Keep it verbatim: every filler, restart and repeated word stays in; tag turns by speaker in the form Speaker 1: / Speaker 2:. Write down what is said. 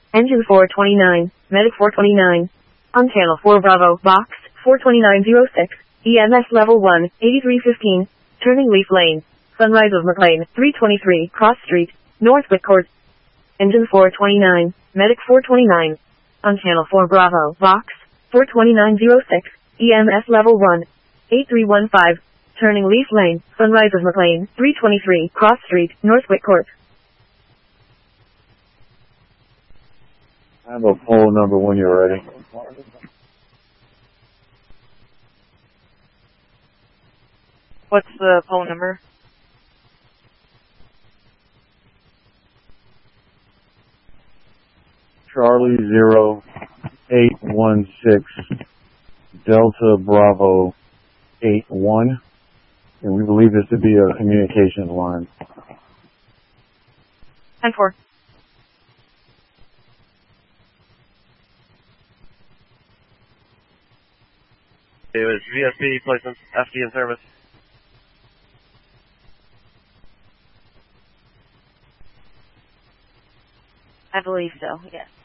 Speaker 1: Engine four twenty-nine, Medic four twenty-nine. On channel four Bravo, box, four twenty-nine oh six, E M S level one, eighty-three fifteen, turning Leaf Lane, Sunrise of McLean, three twenty-three, Cross Street, North Whitcourt. Engine four twenty-nine, Medic four twenty-nine. On channel four Bravo, box, four twenty-nine oh six, E M S level one, eighty-three fifteen, turning Leaf Lane, Sunrise of McLean, three twenty-three, Cross Street, North Whitcourt.
Speaker 2: I have a poll number when you're ready.
Speaker 3: What's the poll number?
Speaker 2: Charlie zero eight one six Delta Bravo eight one, and we believe this to be a communications line.
Speaker 3: ten four.
Speaker 4: It was V S B placement, F D in service.
Speaker 3: I believe so, yes.